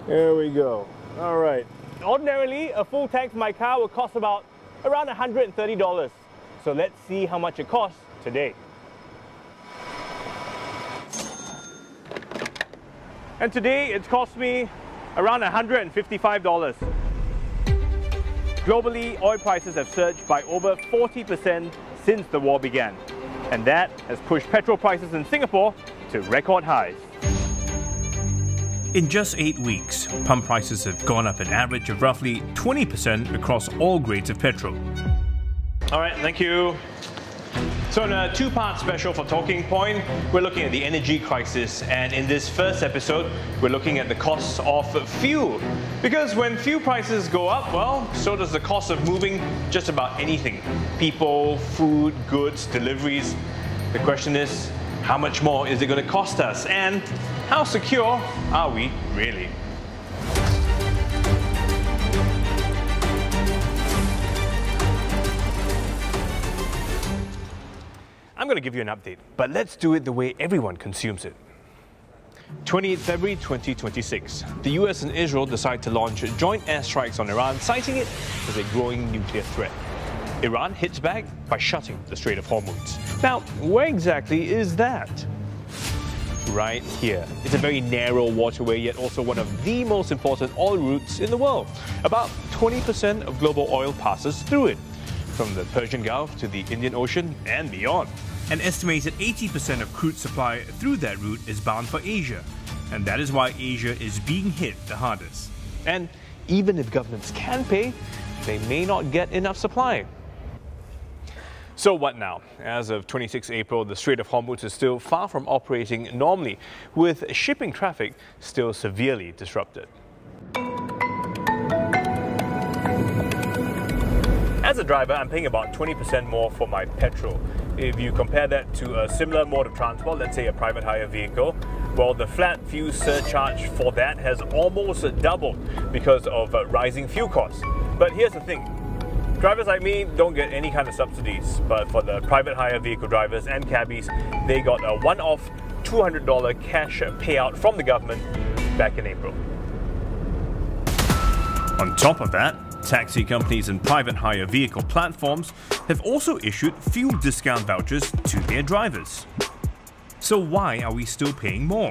There we go. All right. Ordinarily, a full tank for my car will cost around $130. So let's see how much it costs today. And today it's cost me around $155. Globally, oil prices have surged by over 40% since the war began. And that has pushed petrol prices in Singapore to record highs. In just 8 weeks, pump prices have gone up an average of roughly 20% across all grades of petrol. All right, thank you. So in a two-part special for Talking Point, we're looking at the energy crisis, and in this first episode, we're looking at the costs of fuel. Because when fuel prices go up, well, so does the cost of moving just about anything. People, food, goods, deliveries. The question is, how much more is it going to cost us? And how secure are we really? I'm going to give you an update, but let's do it the way everyone consumes it. 28 February 2026, the US and Israel decide to launch joint airstrikes on Iran, citing it as a growing nuclear threat. Iran hits back by shutting the Strait of Hormuz. Now, where exactly is that? Right here. It's a very narrow waterway, yet also one of the most important oil routes in the world. About 20% of global oil passes through it, from the Persian Gulf to the Indian Ocean and beyond. An estimated 80% of crude supply through that route is bound for Asia, and that is why Asia is being hit the hardest. And even if governments can pay, they may not get enough supply. So what now? As of 26 April, the Strait of Hormuz is still far from operating normally, with shipping traffic still severely disrupted. As a driver, I'm paying about 20% more for my petrol. If you compare that to a similar mode of transport, let's say a private hire vehicle, well, the flat fuel surcharge for that has almost doubled because of rising fuel costs. But here's the thing. Drivers like me don't get any kind of subsidies, but for the private hire vehicle drivers and cabbies, they got a one-off $200 cash payout from the government back in April. On top of that, taxi companies and private hire vehicle platforms have also issued fuel discount vouchers to their drivers. So why are we still paying more?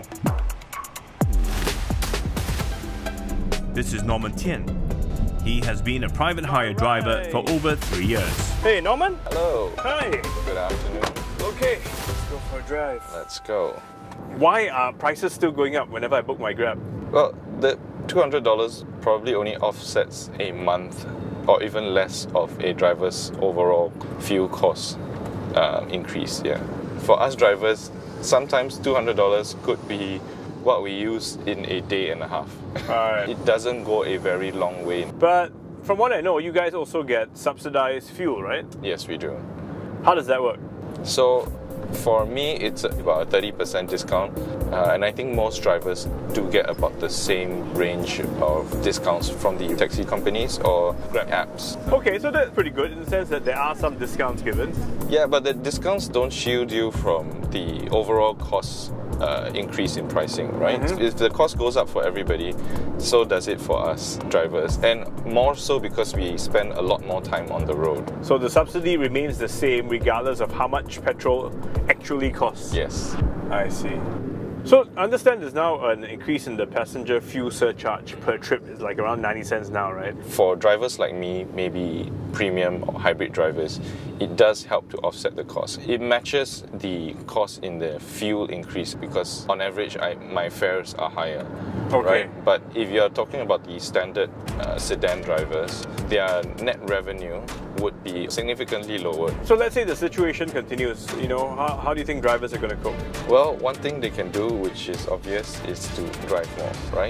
This is Norman Tien. He has been a private hire driver for over 3 years. Hey, Norman. Hello. Hi. Good afternoon. Okay, let's go for a drive. Let's go. Why are prices still going up whenever I book my Grab? Well, the $200 probably only offsets a month or even less of a driver's overall fuel cost increase. Yeah. For us drivers, sometimes $200 could be what we use in a day and a half. Alright. It doesn't go a very long way. But from what I know, you guys also get subsidized fuel, right? Yes, we do. How does that work? So for me, it's about a 30% discount, and I think most drivers do get about the same range of discounts from the taxi companies or Grab apps. Okay, so that's pretty good in the sense that there are some discounts given. Yeah, but the discounts don't shield you from the overall cost increase in pricing, right? Mm-hmm. If the cost goes up for everybody, so does it for us drivers, and more so because we spend a lot more time on the road. So the subsidy remains the same regardless of how much petrol actually costs? Yes. I see. So I understand there's now an increase in the passenger fuel surcharge per trip. It's like around 90 cents now, right? For drivers like me, maybe premium or hybrid drivers, it does help to offset the cost. It matches the cost in the fuel increase because on average my fares are higher. Okay. Right? But if you're talking about the standard sedan drivers, their net revenue would be significantly lower. So let's say the situation continues, how do you think drivers are going to cope? Well, one thing they can do, which is obvious, is to drive more, right?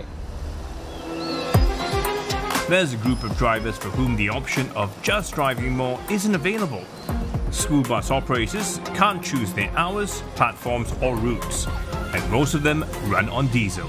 There's a group of drivers for whom the option of just driving more isn't available. School bus operators can't choose their hours, platforms or routes, and most of them run on diesel.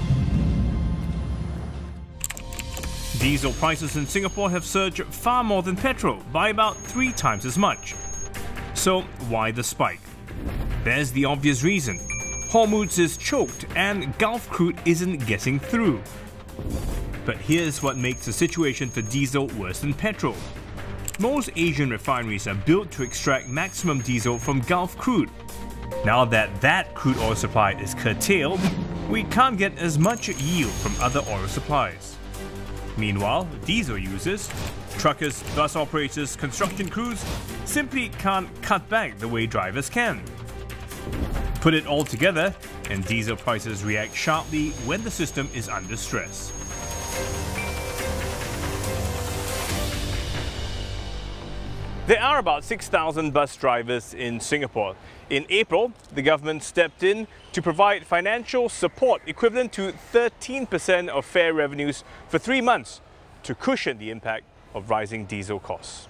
Diesel prices in Singapore have surged far more than petrol, by about 3 times as much. So why the spike? There's the obvious reason. Hormuz is choked and Gulf crude isn't getting through. But here's what makes the situation for diesel worse than petrol. Most Asian refineries are built to extract maximum diesel from Gulf crude. Now that crude oil supply is curtailed, we can't get as much yield from other oil supplies. Meanwhile, diesel users, truckers, bus operators, construction crews simply can't cut back the way drivers can. Put it all together, and diesel prices react sharply when the system is under stress. There are about 6,000 bus drivers in Singapore. In April, the government stepped in to provide financial support equivalent to 13% of fare revenues for 3 months to cushion the impact of rising diesel costs.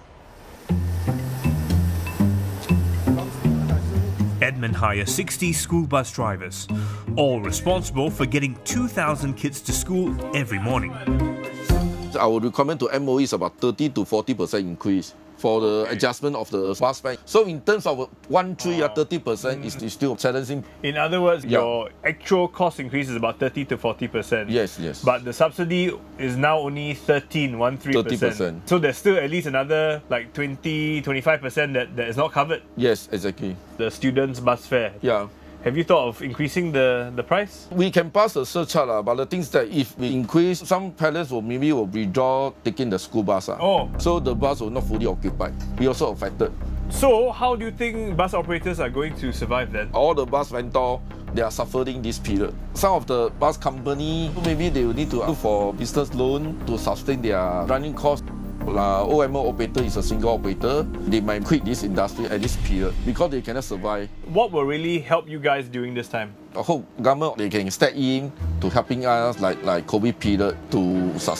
Edmund hires 60 school bus drivers, all responsible for getting 2,000 kids to school every morning. Our requirement to MOE is about 30 to 40% increase for the adjustment of the bus fare. So in terms of 30% is still challenging. In other words, your actual cost increase is about 30 to 40%. Yes, yes. But the subsidy is now only 13%. So there's still at least another like 20-25% that is not covered. Yes, exactly. The students' bus fare. Yeah. Have you thought of increasing the price? We can pass a surcharge, but the thing is that if we increase, some parents will withdraw taking the school bus. Oh. So the bus will not fully occupied. We also affected. So how do you think bus operators are going to survive then? All the bus vendors, they are suffering this period. Some of the bus company, maybe they will need to look for business loan to sustain their running costs. OMO operator is a single operator. They might quit this industry at this period because they cannot survive. What will really help you guys during this time? I hope government they can step in to helping us like COVID period to sustain.